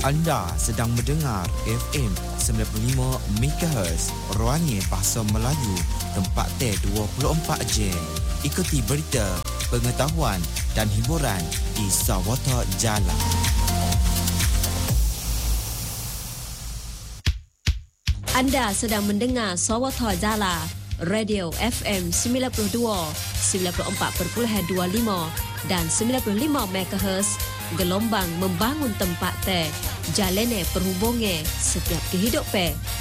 Anda sedang mendengar FM 95 MHz Ruangnya Bahasa Melayu, tempat T24 Jam. Ikuti berita, pengetahuan dan hiburan di Sawata Jalan. Anda sedang mendengar Sawata Jala, Radio FM 92, 94.25 dan 95 MHz, gelombang membangun tempat teh, jalane perhubungan setiap kehidupan.